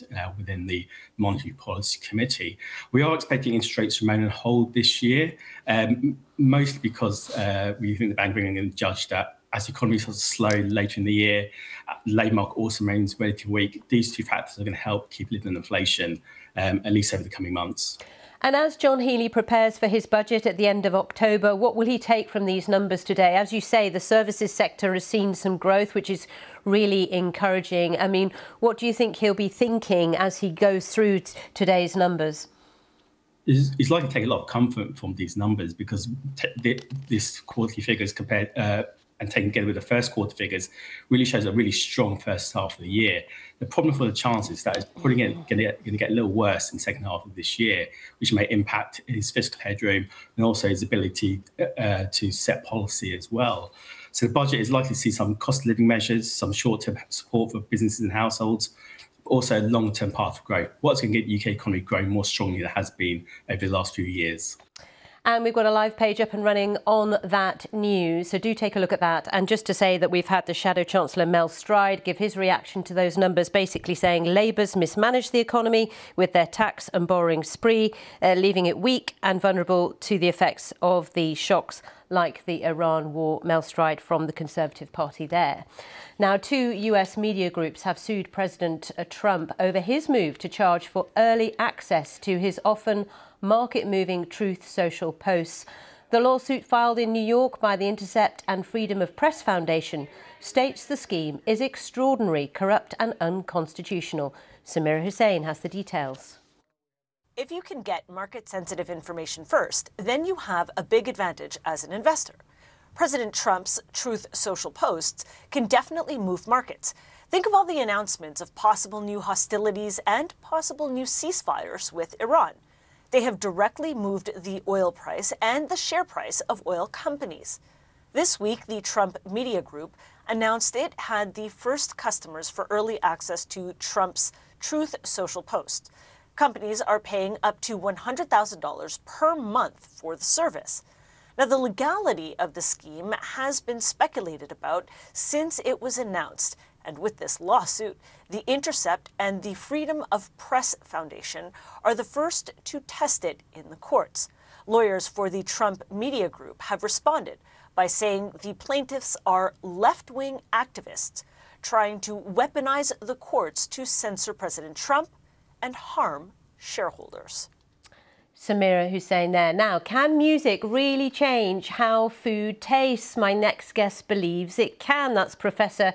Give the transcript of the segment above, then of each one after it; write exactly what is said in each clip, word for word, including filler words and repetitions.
members uh, within the Monetary Policy Committee. We are expecting interest rates to remain on hold this year, um, mostly because uh, we think the Bank of England is going to judge that as the economy starts to slow later in the year, uh, labour market also remains relatively weak. These two factors are going to help keep lifting inflation, um, at least over the coming months. And as John Healey prepares for his budget at the end of October, what will he take from these numbers today? As you say, the services sector has seen some growth, which is really encouraging. I mean, what do you think he'll be thinking as he goes through t- today's numbers? He's likely to take a lot of comfort from these numbers because t- this quarterly figures compared uh, and taken together with the first quarter figures really shows a really strong first half of the year. The problem for the Chancellor is that it's putting it going to, going to get a little worse in the second half of this year, which may impact his fiscal headroom and also his ability uh, to set policy as well. So the budget is likely to see some cost of living measures, some short-term support for businesses and households, but also a long-term path of growth. What's going to get the U K economy growing more strongly than it has been over the last few years. And we've got a live page up and running on that news, so do take a look at that. And just to say that we've had the Shadow Chancellor Mel Stride give his reaction to those numbers, basically saying Labour's mismanaged the economy with their tax and borrowing spree, uh, leaving it weak and vulnerable to the effects of the shocks like the Iran war. Mel Stride from the Conservative Party there. Now, two U S media groups have sued President Trump over his move to charge for early access to his often market-moving Truth Social posts. The lawsuit filed in New York by the Intercept and Freedom of Press Foundation states the scheme is extraordinary, corrupt and unconstitutional. Samira Hussain has the details. If you can get market-sensitive information first, then you have a big advantage as an investor. President Trump's Truth Social posts can definitely move markets. Think of all the announcements of possible new hostilities and possible new ceasefires with Iran. They have directly moved the oil price and the share price of oil companies. This week, the Trump Media Group announced it had the first customers for early access to Trump's Truth Social post. Companies are paying up to one hundred thousand dollars per month for the service. Now, the legality of the scheme has been speculated about since it was announced. And with this lawsuit, The Intercept and the Freedom of Press Foundation are the first to test it in the courts. Lawyers for the Trump Media Group have responded by saying the plaintiffs are left-wing activists trying to weaponize the courts to censor President Trump and harm shareholders. Samira Hussain there. Now, can music really change how food tastes? My next guest believes it can. That's Professor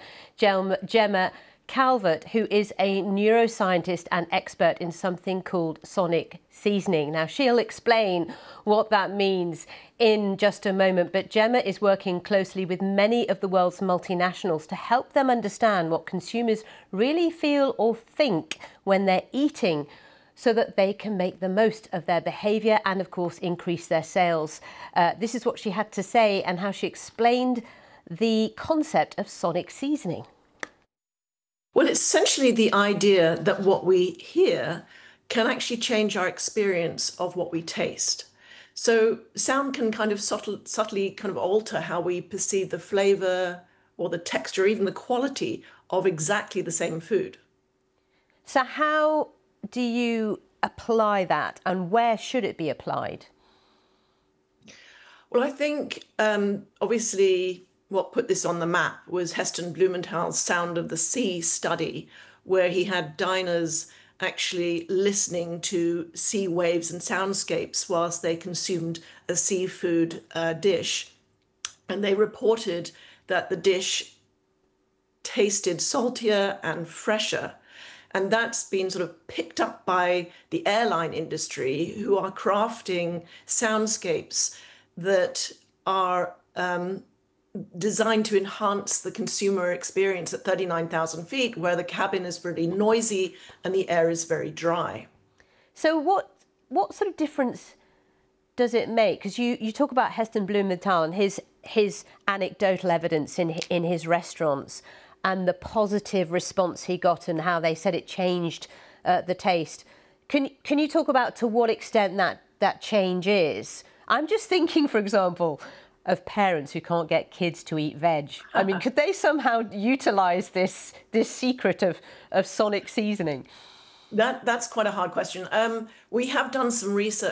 Gemma Calvert, who is a neuroscientist and expert in something called sonic seasoning. Now, she'll explain what that means in just a moment, but Gemma is working closely with many of the world's multinationals to help them understand what consumers really feel or think when they're eating, so that they can make the most of their behaviour and, of course, increase their sales. Uh, this is what she had to say and how she explained the concept of sonic seasoning. Well, it's essentially the idea that what we hear can actually change our experience of what we taste. So sound can kind of subtle, subtly kind of alter how we perceive the flavour or the texture, even the quality of exactly the same food. So how do you apply that, and where should it be applied? Well, I think um, obviously what put this on the map was Heston Blumenthal's Sound of the Sea study, where he had diners actually listening to sea waves and soundscapes whilst they consumed a seafood uh, dish. And they reported that the dish tasted saltier and fresher. And that's been sort of picked up by the airline industry, who are crafting soundscapes that are um, designed to enhance the consumer experience at thirty-nine thousand feet, where the cabin is really noisy and the air is very dry. So what what sort of difference does it make? Because you, you talk about Heston Blumenthal and his his anecdotal evidence in in his restaurants, and the positive response he got and how they said it changed uh, the taste. Can, can you talk about to what extent that, that change is? I'm just thinking, for example, of parents who can't get kids to eat veg. I mean, could they somehow utilise this, this secret of, of sonic seasoning? That that's quite a hard question. Um, we have done some research